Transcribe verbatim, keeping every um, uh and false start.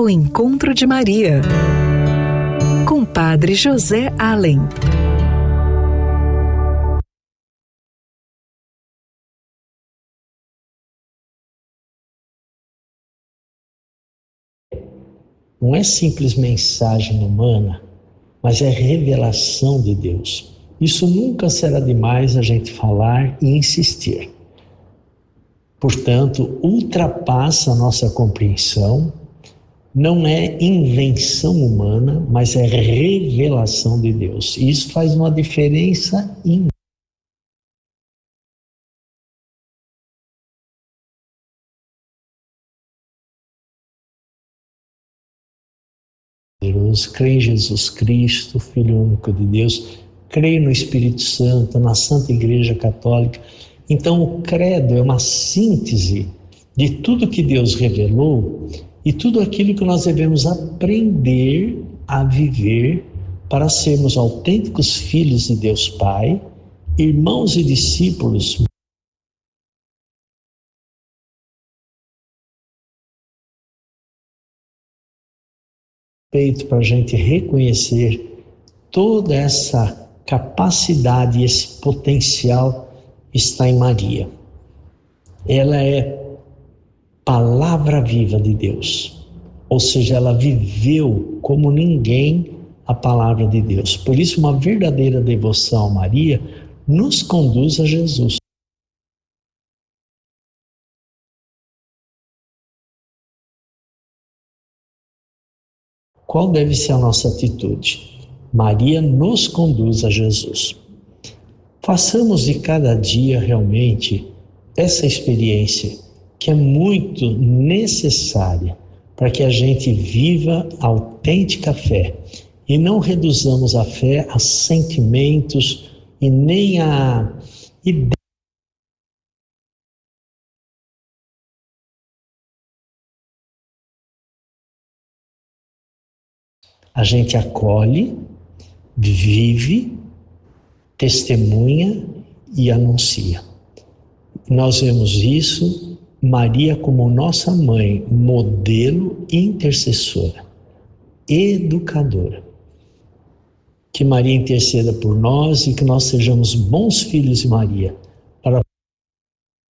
O Encontro de Maria, com Padre José Allen. Não é simples mensagem humana, mas é revelação de Deus. Isso nunca será demais a gente falar e insistir. Portanto, ultrapassa a nossa compreensão, não é invenção humana, mas é revelação de Deus. E isso faz uma diferença imensa. Creio em Jesus Cristo, Filho único de Deus, creio no Espírito Santo, na Santa Igreja Católica. Então o credo é uma síntese de tudo que Deus revelou e tudo aquilo que nós devemos aprender a viver para sermos autênticos filhos de Deus Pai, irmãos e discípulos. Feito para a gente reconhecer toda essa capacidade, esse potencial está em Maria. Ela é palavra viva de Deus, ou seja, ela viveu como ninguém a palavra de Deus. Por isso, uma verdadeira devoção a Maria nos conduz a Jesus. Qual deve ser a nossa atitude? Maria nos conduz a Jesus. Façamos de cada dia realmente essa experiência que é muito necessária para que a gente viva a autêntica fé e não reduzamos a fé a sentimentos e nem a ideias. A gente acolhe, vive, testemunha e anuncia. Nós vemos isso, Maria como nossa mãe, modelo intercessora, educadora. Que Maria interceda por nós e que nós sejamos bons filhos de Maria,